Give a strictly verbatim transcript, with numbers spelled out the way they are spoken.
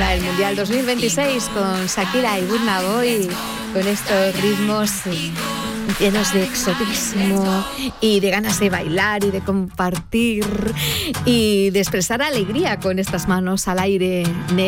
para el Mundial dos mil veintiséis con Shakira y Burna Boy, con estos ritmos llenos de exotismo y de ganas de bailar y de compartir y de expresar alegría con estas manos al aire.